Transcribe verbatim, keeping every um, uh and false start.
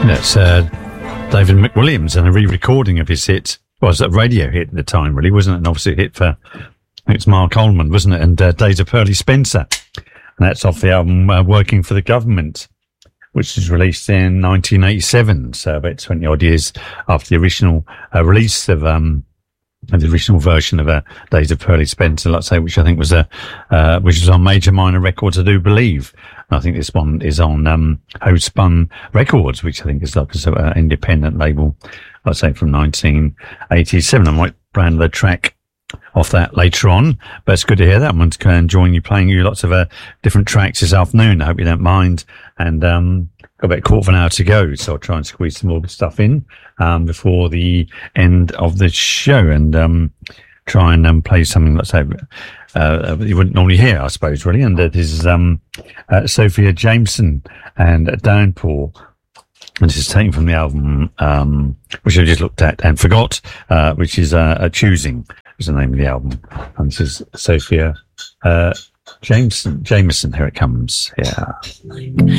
That's uh, David McWilliams and a re-recording of his hit. Well, it was a radio hit at the time, really, wasn't it? And obviously a hit for, I think it's Mark Oldman, wasn't it? And uh, Days of Pearly Spencer. And that's off the album uh, Working for the Government, which was released in nineteen eighty-seven, so about twenty odd years after the original uh, release of um, the original version of uh, Days of Pearly Spencer, like I say, which I think was a uh, which was on Major Minor Records, I do believe. And I think this one is on um, Homespun Records, which I think is like an uh, independent label, like I say, from nineteen eighty-seven. I might brand the track off that later on, but it's good to hear that. I'm enjoying you playing you lots of uh, different tracks this afternoon. I hope you don't mind. And um, got about a quarter of an hour to go, so I'll try and squeeze some more good stuff in um, before the end of the show, and um, try and um, play something, let's say, uh, you wouldn't normally hear, I suppose, really. And uh, this is um, uh, Sophia Jameson and uh, Downpour. And this is taken from the album, um, which I just looked at and forgot, uh, which is uh, uh, Choosing, is the name of the album. And this is Sophia uh, Jameson. Jameson, here it comes. Yeah.